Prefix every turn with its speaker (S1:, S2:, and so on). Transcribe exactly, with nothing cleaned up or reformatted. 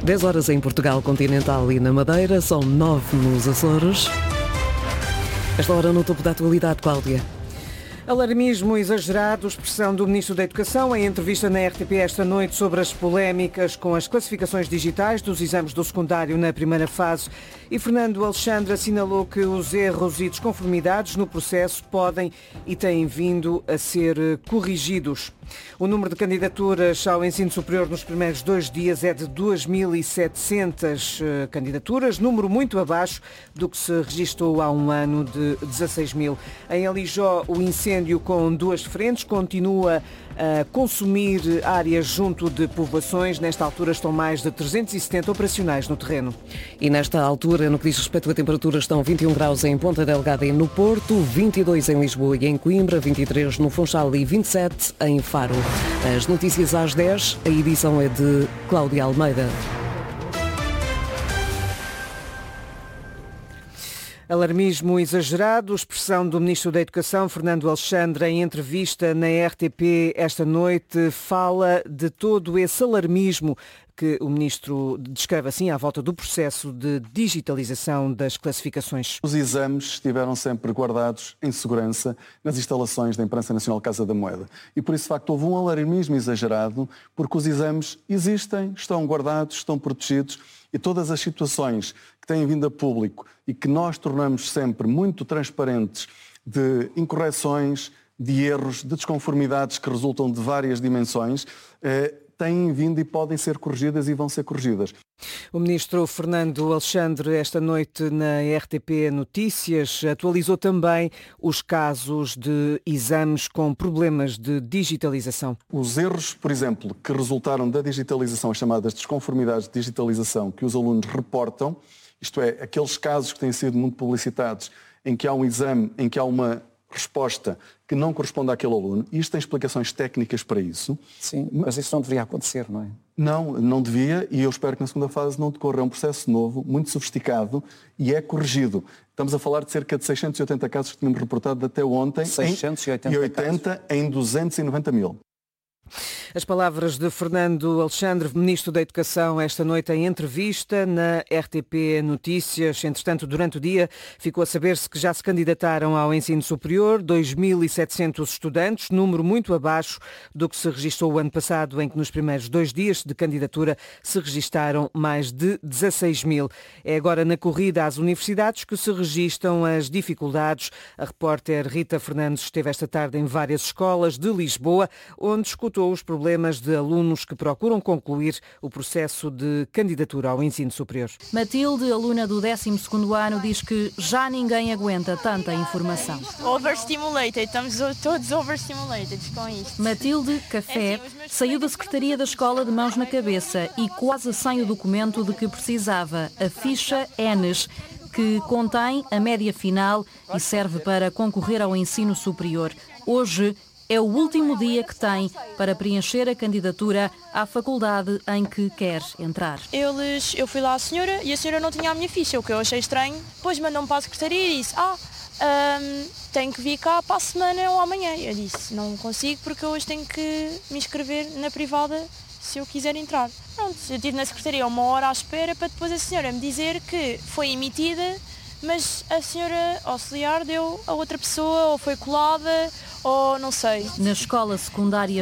S1: dez horas em Portugal continental e na Madeira, são nove nos Açores. Esta hora no topo da atualidade, Cláudia.
S2: Alarmismo exagerado, expressão do Ministro da Educação em entrevista na R T P esta noite sobre as polémicas com as classificações digitais dos exames do secundário na primeira fase. E Fernando Alexandre assinalou que os erros e desconformidades no processo podem e têm vindo a ser corrigidos. O número de candidaturas ao ensino superior nos primeiros dois dias é de duas mil e setecentas candidaturas, número muito abaixo do que se registrou há um ano de dezasseis mil. Em Alijó, o incêndio com duas frentes continua a consumir áreas junto de povoações. Nesta altura estão mais de trezentos e setenta operacionais no terreno.
S1: E nesta altura, no que diz respeito a temperaturas, estão vinte e um graus em Ponta Delgada e no Porto, vinte e dois em Lisboa e em Coimbra, vinte e três no Funchal e vinte e sete em Faro. As notícias às dez, a edição é de Cláudia Almeida.
S2: Alarmismo exagerado, expressão do Ministro da Educação, Fernando Alexandre, em entrevista na R T P esta noite, fala de todo esse alarmismo que o Ministro descreve assim à volta do processo de digitalização das classificações.
S3: Os exames estiveram sempre guardados em segurança nas instalações da Imprensa Nacional Casa da Moeda. E por isso, de facto, houve um alarmismo exagerado, porque os exames existem, estão guardados, estão protegidos e todas as situações que têm vindo a público e que nós tornamos sempre muito transparentes de incorreções, de erros, de desconformidades que resultam de várias dimensões, eh, têm vindo e podem ser corrigidas e vão ser corrigidas.
S2: O Ministro Fernando Alexandre, esta noite na R T P Notícias, atualizou também os casos de exames com problemas de digitalização.
S3: Os erros, por exemplo, que resultaram da digitalização, as chamadas desconformidades de digitalização que os alunos reportam, isto é, aqueles casos que têm sido muito publicitados, em que há um exame, em que há uma resposta que não corresponde àquele aluno, e isto tem explicações técnicas para isso.
S4: Sim, mas isso não deveria acontecer, não é?
S3: Não, não devia, e eu espero que na segunda fase não decorra. É um processo novo, muito sofisticado, e é corrigido. Estamos a falar de cerca de seiscentos e oitenta casos que tínhamos reportado até ontem,
S4: seiscentos e oitenta
S3: e oitenta em duzentos e noventa mil.
S2: As palavras de Fernando Alexandre, Ministro da Educação, esta noite em entrevista na R T P Notícias. Entretanto, durante o dia ficou a saber-se que já se candidataram ao ensino superior dois mil e setecentos estudantes, número muito abaixo do que se registrou o ano passado, em que nos primeiros dois dias de candidatura se registaram mais de dezasseis mil. É agora na corrida às universidades que se registram as dificuldades. A repórter Rita Fernandes esteve esta tarde em várias escolas de Lisboa, onde escutou os problemas de alunos que procuram concluir o processo de candidatura ao ensino superior.
S5: Matilde, aluna do décimo segundo ano, diz que já ninguém aguenta tanta informação.
S6: Overstimulated, estamos todos overstimulated com isto.
S5: Matilde Café saiu da secretaria da escola de mãos na cabeça e quase sem o documento de que precisava, a ficha Enes, que contém a média final e serve para concorrer ao ensino superior. Hoje é o último dia que tem para preencher a candidatura à faculdade em que quer entrar.
S6: Eles, eu fui lá à senhora e a senhora não tinha a minha ficha, o que eu achei estranho. Depois mandou-me para a secretaria e disse, ah, um, tenho que vir cá para a semana ou amanhã. Eu disse, não consigo porque hoje tenho que me inscrever na privada se eu quiser entrar. Pronto, eu estive na secretaria uma hora à espera para depois a senhora me dizer que foi emitida, mas a senhora auxiliar deu a outra pessoa ou foi colada ou não sei.
S5: Na escola secundária